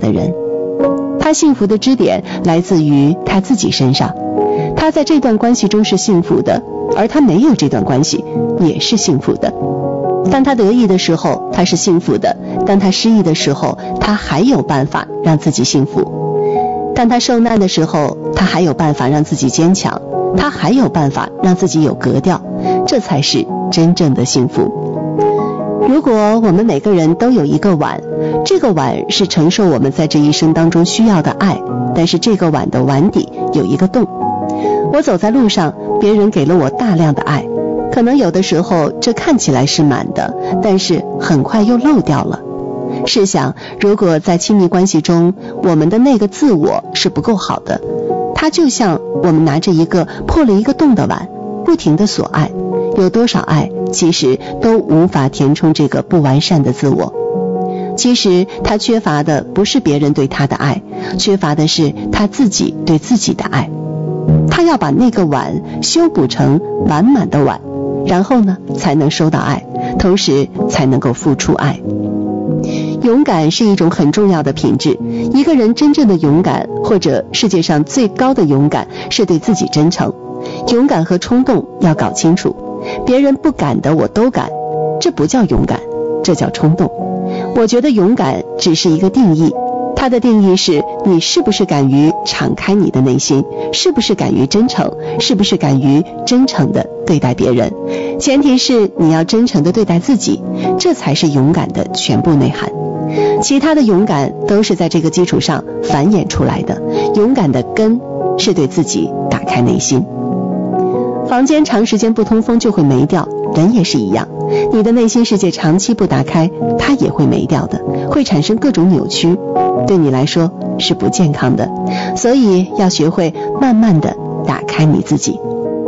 的人。他幸福的支点来自于他自己身上，他在这段关系中是幸福的，而他没有这段关系也是幸福的。当他得意的时候，他是幸福的；当他失意的时候，他还有办法让自己幸福；当他受难的时候，他还有办法让自己坚强，他还有办法让自己有格调，这才是真正的幸福。如果我们每个人都有一个碗，这个碗是承受我们在这一生当中需要的爱，但是这个碗的碗底有一个洞。我走在路上，别人给了我大量的爱，可能有的时候这看起来是满的，但是很快又漏掉了。试想，如果在亲密关系中，我们的那个自我是不够好的，它就像我们拿着一个破了一个洞的碗，不停地索爱，有多少爱其实都无法填充这个不完善的自我。其实他缺乏的不是别人对他的爱，缺乏的是他自己对自己的爱。他要把那个碗修补成完满的碗，然后呢才能收到爱，同时才能够付出爱。勇敢是一种很重要的品质，一个人真正的勇敢，或者世界上最高的勇敢，是对自己真诚。勇敢和冲动要搞清楚，别人不敢的我都敢，这不叫勇敢，这叫冲动。我觉得勇敢只是一个定义，它的定义是你是不是敢于敞开你的内心，是不是敢于真诚，是不是敢于真诚地对待别人，前提是你要真诚地对待自己，这才是勇敢的全部内涵。其他的勇敢都是在这个基础上繁衍出来的，勇敢的根是对自己打开内心。房间长时间不通风就会霉掉，人也是一样，你的内心世界长期不打开，它也会霉掉的，会产生各种扭曲，对你来说是不健康的。所以要学会慢慢的打开你自己。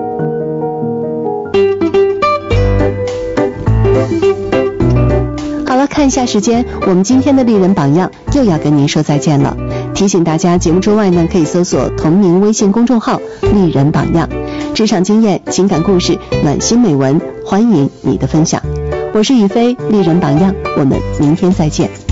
好了，看一下时间，我们今天的丽人榜样又要跟您说再见了。提醒大家，节目之外呢，可以搜索同名微信公众号丽人榜样，职场经验、情感故事、暖心美文，欢迎你的分享。我是雨飞，丽人榜样，我们明天再见。